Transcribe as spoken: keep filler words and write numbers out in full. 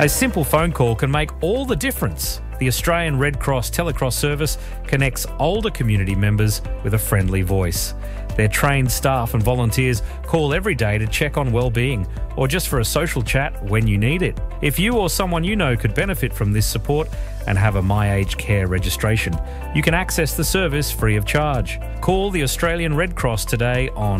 A simple phone call can make all the difference. The Australian Red Cross Telecross service connects older community members with a friendly voice. Their trained staff and volunteers call every day to check on well-being or just for a social chat when you need it. If you or someone you know could benefit from this support and have a My Aged Care registration, you can access the service free of charge. Call the Australian Red Cross today on